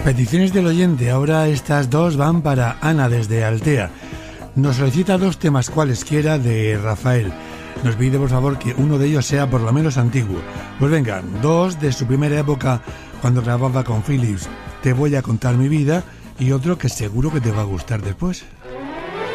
Peticiones del oyente, ahora estas dos van para Ana desde Altea. Nos solicita dos temas cualesquiera de Rafael. Nos pide por favor que uno de ellos sea por lo menos antiguo. Pues venga, dos de su primera época cuando grababa con Philips, Te voy a contar mi vida, y otro que seguro que te va a gustar después.